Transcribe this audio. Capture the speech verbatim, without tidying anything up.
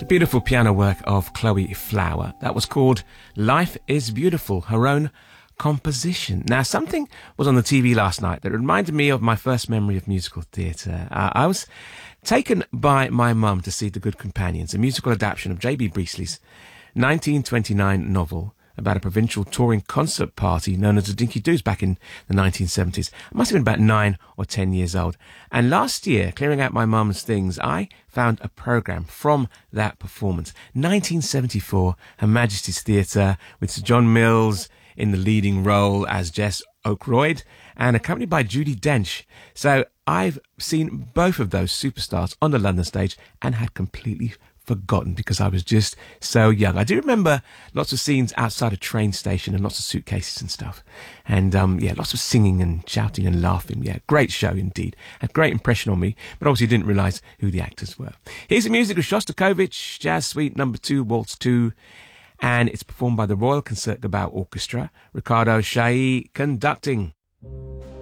Beautiful piano work of Chloe Flower. That was called Life is Beautiful, her own composition. Now, something was on the T V last night that reminded me of my first memory of musical theatre. Uh, I was taken by my mum to see The Good Companions, a musical adaptation of J B Priestley's nineteen twenty-nine novel about a provincial touring concert party known as the Dinky Doos back in the nineteen seventies. I must have been about nine or ten years old. And last year, clearing out my mum's things, I found a programme from that performance. nineteen seventy-four, Her Majesty's Theatre, with Sir John Mills in the leading role as Jess Oakroyd, and accompanied by Judi Dench. So I've seen both of those superstars on the London stage and had completely forgotten because I was just so young. I do remember lots of scenes outside a train station and lots of suitcases and stuff. And um, yeah, lots of singing and shouting and laughing. Yeah, great show indeed. Had a great impression on me, but obviously didn't realise who the actors were. Here's the music of Shostakovich, Jazz Suite number two, Waltz two, and it's performed by the Royal Concertgebouw Orchestra. Ricardo Chailly conducting.